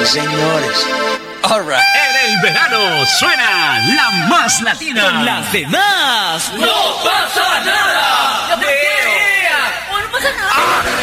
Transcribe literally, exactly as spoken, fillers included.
señores. All right. En el verano suena la más latina. Con las demás. ¡No pasa nada!